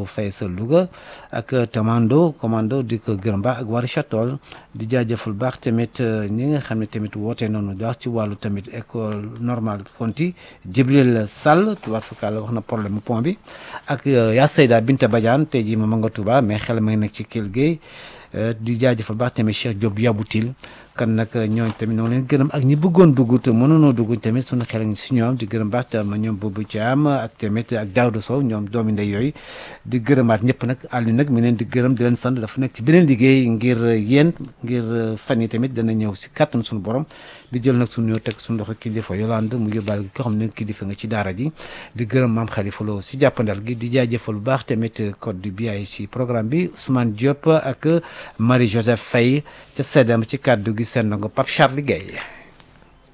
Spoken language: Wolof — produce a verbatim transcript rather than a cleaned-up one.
bu fay sa Louga ak Tamando commando di ko gërëm baax ak waa Richard Toll di jaajëfal baax tamit ñi nga xam ne tamit woote noonu di wax ci wàllu tamit école normale Ponty Jibril Sall tubaab fakal wax na problème mu pont bi ak yaa Seyda Binta Badiane tey jii ma nga Touba mais xel ma ngi nekk ci Kell Gueye di jaajëfal baax tamit Cheikh Diop Yaboutil kan nag ñooñ tamit ñoo leen gërëm ak ñi bëggoon dugg te mënoonoo dugg tamit suñu xel ngi si ñoom di gërëm baax tam ñoom Boubou Thiam ak tamit ak Daouda Sow ñoom doomi ndey yooyu di gërëmaat ñëpp nag Aliou nag mi leen di gërëm di leen sant dafa nekk ci beneen liggéey ngir yéen ngir fan yi tamit dana ñëw si kàttan suñu borom di jël nag suñu ñëw teg suñu loxo kilifa Yolande mu yóbbaal gi ko xam ne kilifa nga ci daara ji di gërëm maam Khalifa Lo si jàppandal gi di jaajëfal bu baax tamit code du B I ci programme bi Ousmane Diop ak Marie Joseph Faye ca seddam ci kàddu gi seen na nga Pape Charles Gueye